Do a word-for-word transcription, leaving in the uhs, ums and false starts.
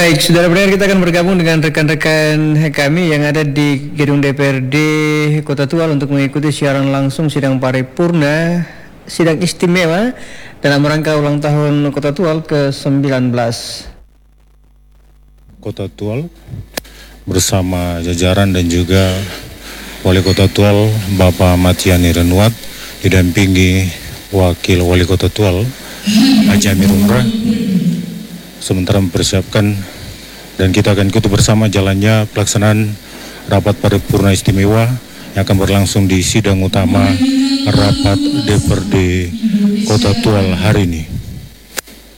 Baik, saudara pendengar, kita akan bergabung dengan rekan-rekan kami yang ada di gedung D P R D Kota Tual untuk mengikuti siaran langsung sidang paripurna, sidang istimewa dalam rangka ulang tahun Kota Tual ke sembilan belas. Kota Tual bersama jajaran dan juga Wali Kota Tual Bapak Matiani Renwat didampingi Wakil Wali Kota Tual Haji Amir Umrah sementara mempersiapkan dan kita akan ikuti bersama jalannya pelaksanaan rapat paripurna istimewa yang akan berlangsung di sidang utama rapat D P R D Kota Tual hari ini.